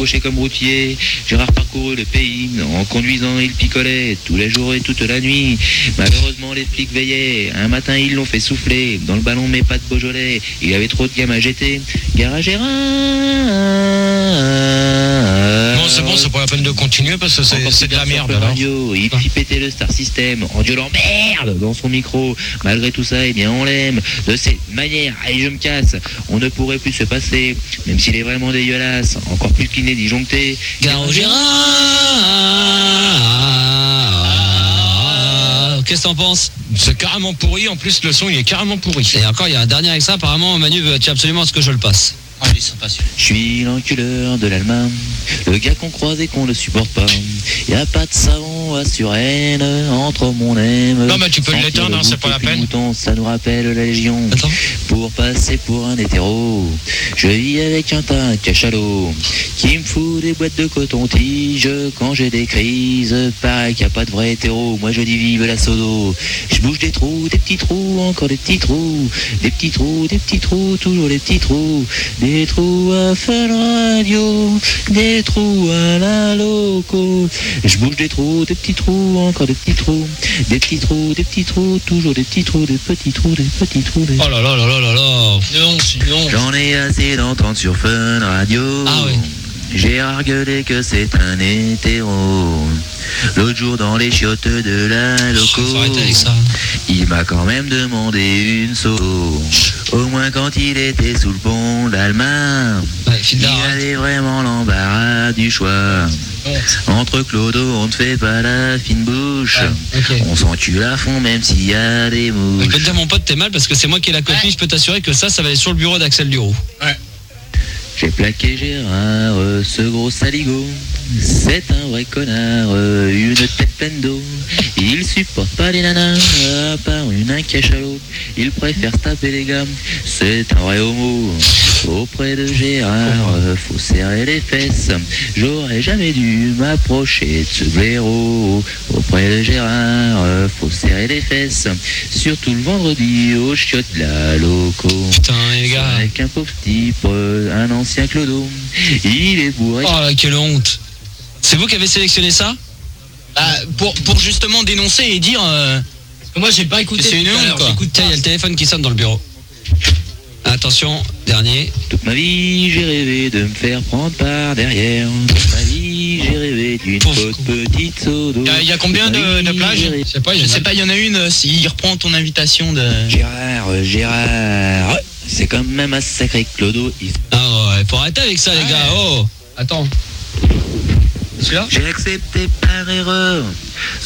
embauché comme routier. Gérard parcouru le pays. En conduisant, il picolait tous les jours et toute la nuit. Malheureusement, les flics veillaient. Un matin, ils l'ont fait souffler. Dans le ballon, mais pas de Beaujolais. Il avait trop de gammes à jeter. Gare à Gérard. Bon, c'est pas la peine de continuer parce que c'est de la merde. Alors. Radio, il fit péter le Star System en gueulant merde dans son micro. Malgré tout ça, eh bien, on l'aime. De cette manière, allez, je me casse. On ne pourrait plus se passer, même s'il est vraiment dégueulasse. Encore plus qu'il n'est disjoncté. Gare au Gérard. Qu'est-ce que t'en penses? C'est carrément pourri. En plus, le son, il est carrément pourri. Et encore, il y a un dernier avec ça. Apparemment, Manu veut absolument ce que je le passe. Ah, ils sont pas sûrs. Je suis l'enculeur de l'Allemagne, le gars qu'on croise et qu'on ne supporte pas. Y a pas de savon à Suresnes entre mon aime. Non, mais tu peux l'éteindre, hein, c'est pas la peine. Mouton, ça nous rappelle la Légion. Attends. Pour passer pour un hétéro, je vis avec un tas de cachalot qui me fout des boîtes de coton-tige quand j'ai des crises. Pareil qu'il n'y a pas de vrai hétéro, moi je dis vive la sodo. Je bouge des trous, des petits trous, encore des petits trous, des petits trous, des petits trous, toujours des petits trous. Des trous à Fun Radio, des trous à la loco. Je bouge des trous, des petits trous, encore des petits trous, des petits trous, des petits trous, toujours des petits trous, des petits trous, des petits trous. Oh là là là là là là. Non. J'en ai assez d'entendre sur Fun Radio. Ah ouais. J'ai argué que c'est un hétéro. L'autre jour dans les chiottes de la loco, Faut arrêter avec ça. il m'a quand même demandé une solo. Au moins quand il était sous le pont d'Allemagne, Ouais, il avait vraiment l'embarras du choix. Entre Clodo, on ne fait pas la fine bouche. Ouais, ok. On s'encule à fond même s'il y a des Je mouches. peux te dire, mon pote, t'es mal parce que c'est moi qui ai la copie. Je peux t'assurer que ça va aller sur le bureau d'Axel Duroux. J'ai plaqué Gérard, ce gros saligo. C'est un vrai connard, une tête pleine d'eau. Il supporte pas les nanas, à part un cachalot. Il préfère se taper les gars, c'est un vrai homo. Auprès de Gérard, faut serrer les fesses. J'aurais jamais dû m'approcher de ce blaireau. Auprès de Gérard, faut serrer les fesses. Surtout le vendredi au chiottes de la loco. Putain, les gars. Avec un pauvre type, un ancien clodo. Il est bourré. Oh là, quelle honte. C'est vous qui avez sélectionné ça? Pour justement dénoncer et dire. Moi, j'ai pas écouté. C'est une tout à honte, l'heure, quoi. j'écoute Tiens, il y a le téléphone qui sonne dans le bureau. Attention, dernier. Toute ma vie, j'ai rêvé de me faire prendre par derrière. Toute ma vie, j'ai rêvé d'une fausse petite sodo. Il y a combien de plages? Je sais pas, Je sais pas, il y en a une. S'il reprend ton invitation de. Gérard, c'est quand même un sacré clodo. Ah ouais, faut arrêter avec ça, les gars. Oh. Attends. Celui-là? J'ai accepté par erreur